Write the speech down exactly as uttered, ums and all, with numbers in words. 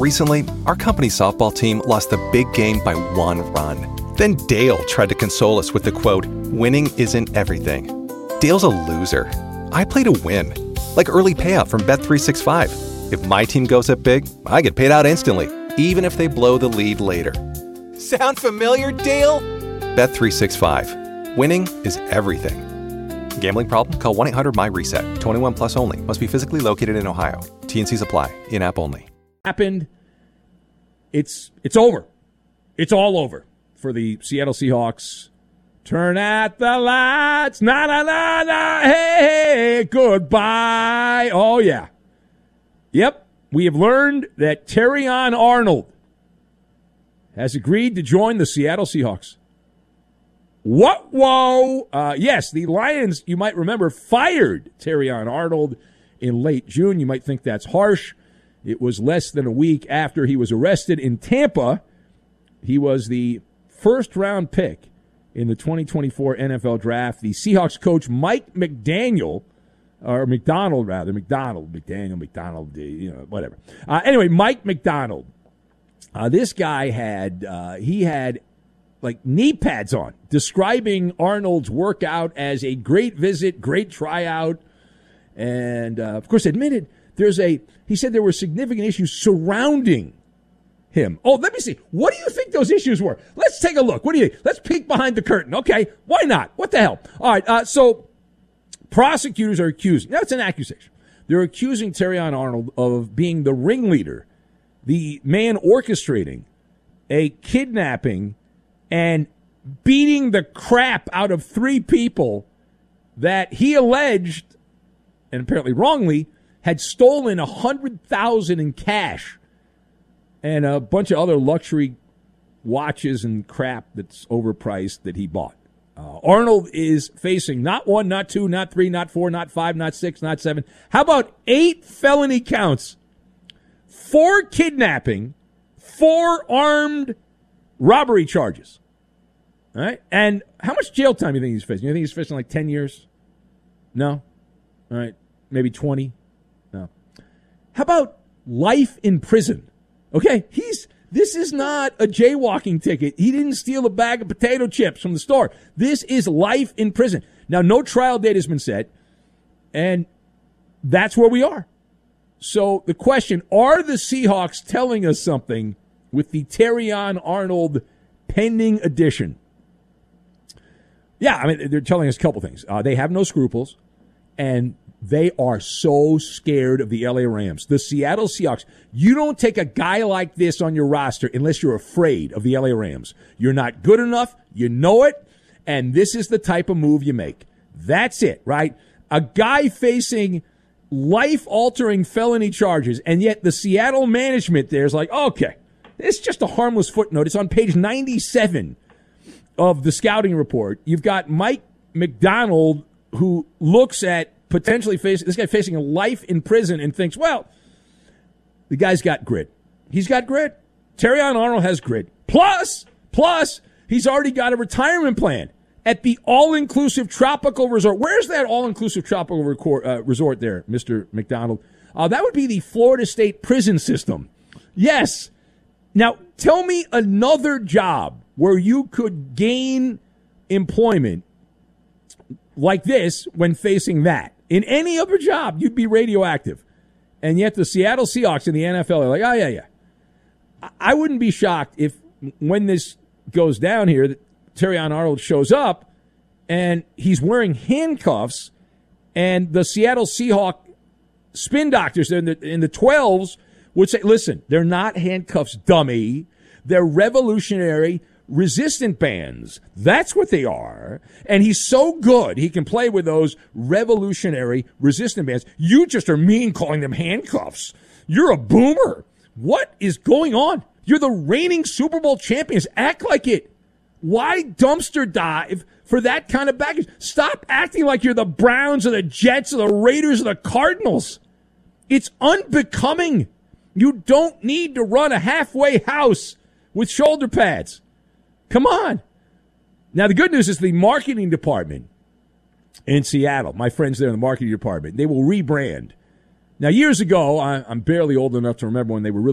Recently, our company softball team lost the big game by one run. Then Dale tried to console us with the quote, "Winning isn't everything." Dale's a loser. I play to win. Like early payout from Bet three sixty-five. If my team goes up big, I get paid out instantly, even if they blow the lead later. Sound familiar, Dale? Bet three sixty-five. Winning is everything. Gambling problem? Call one eight hundred M Y reset. twenty-one plus only. Must be physically located in Ohio. T N Cs apply. In-app only. Happened. It's it's over. It's all over for the Seattle Seahawks. Turn out the lights. Na na na na. Hey, hey, goodbye. Oh yeah. Yep. We have learned that Terrion Arnold has agreed to join the Seattle Seahawks. What? Whoa. Uh, yes, the Lions, you might remember, fired Terrion Arnold in late June. You might think that's harsh. It was less than a week after he was arrested in Tampa. He was the first-round pick in the twenty twenty-four N F L Draft. The Seahawks coach, Mike McDaniel, or McDonald, rather, McDonald, McDaniel, McDonald, you know, whatever. Uh, anyway, Mike McDonald. Uh, this guy had, uh, he had, like, knee pads on, describing Arnold's workout as a great visit, great tryout, and, uh, of course, admitted there's a, he said there were significant issues surrounding him. Oh, let me see. What do you think those issues were? Let's take a look. What do you think? Let's peek behind the curtain. Okay, why not? What the hell? All right, uh, so prosecutors are accusing, that's an accusation. They're accusing Terrion Arnold of being the ringleader, the man orchestrating a kidnapping and beating the crap out of three people that he alleged, and apparently wrongly, had stolen one hundred thousand dollars in cash and a bunch of other luxury watches and crap that's overpriced that he bought. Uh, Arnold is facing not one, not two, not three, not four, not five, not six, not seven. How about eight felony counts? Four kidnapping, four armed robbery charges. All right? And how much jail time do you think he's facing? You think he's facing like ten years? No? All right. Maybe twenty? No. How about life in prison? Okay, he's this is not a jaywalking ticket. He didn't steal a bag of potato chips from the store. This is life in prison. Now, no trial date has been set, and that's where we are. So the question, are the Seahawks telling us something with the Terrion Arnold pending addition? Yeah, I mean, they're telling us a couple things. Uh, they have no scruples, and they are so scared of the L A Rams. The Seattle Seahawks, you don't take a guy like this on your roster unless you're afraid of the L A Rams. You're not good enough, you know it, and this is the type of move you make. That's it, right? A guy facing life-altering felony charges, and yet the Seattle management there is like, okay, it's just a harmless footnote. It's on page ninety-seven of the scouting report. You've got Mike McDonald, who looks at potentially facing, this guy facing a life in prison and thinks, well, the guy's got grit. He's got grit. Terrion Arnold has grit. Plus, plus, he's already got a retirement plan at the all-inclusive tropical resort. Where's that all-inclusive tropical record, uh, resort there, Mister McDonald? Uh, that would be the Florida State prison system. Yes. Now, tell me another job where you could gain employment like this when facing that. In any other job, you'd be radioactive. And yet the Seattle Seahawks in the N F L are like, oh, yeah, yeah. I wouldn't be shocked if when this goes down here, that Terrion Arnold shows up and he's wearing handcuffs, and the Seattle Seahawk spin doctors in the, in the twelves would say, listen, they're not handcuffs, dummy. They're revolutionary resistant bands. That's what they are. And he's so good, he can play with those revolutionary resistant bands. You just are mean calling them handcuffs. You're a boomer. What is going on? You're the reigning Super Bowl champions. Act like it. Why dumpster dive for that kind of baggage? Stop acting like you're the Browns or the Jets or the Raiders or the Cardinals. It's unbecoming. You don't need to run a halfway house with shoulder pads. Come on. Now, the good news is the marketing department in Seattle, my friends there in the marketing department, they will rebrand. Now, years ago, I, I'm barely old enough to remember when they were really